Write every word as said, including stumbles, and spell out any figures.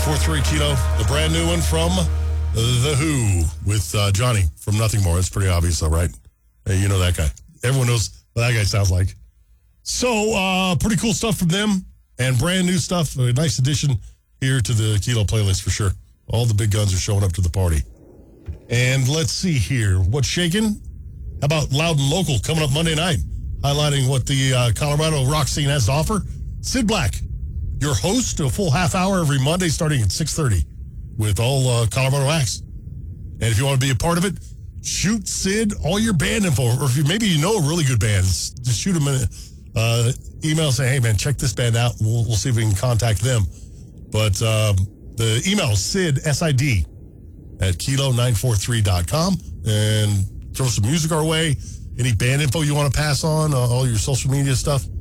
four three Kilo, the brand new one from The Who with uh, Johnny from Nothing More. It's pretty obvious, though, right? Hey, you know that guy. Everyone knows what that guy sounds like. So, uh, pretty cool stuff from them and brand new stuff. A nice addition here to the Kilo playlist for sure. All the big guns are showing up to the party. And let's see here. What's shaking? How about Loud and Local coming up Monday night? Highlighting what the uh, Colorado rock scene has to offer. Sid Black, your host, a full half hour every Monday starting at six thirty with all uh, Colorado acts. And if you want to be a part of it, shoot Sid all your band info. Or if you, maybe you know a really good band, just shoot him an uh, email and say, hey, man, check this band out. We'll, we'll see if we can contact them. But um, the email is Sid, S I D, at kilo nine four three dot com. And throw some music our way. Any band info you want to pass on, uh, all your social media stuff,